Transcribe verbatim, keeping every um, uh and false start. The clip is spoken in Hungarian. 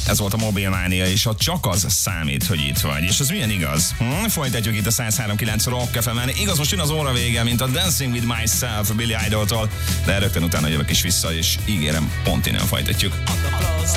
Ez volt a Mobilmania, és ha csak az számít, hogy itt vagy. És az milyen igaz? Hm? Folytatjuk itt a száz három kilenc Rock ef emen. Igaz, most jön az óra vége, mint a Dancing with Myself Billy Idol-tól, de rögtön utána jövök is vissza, és ígérem, pont innen folytatjuk.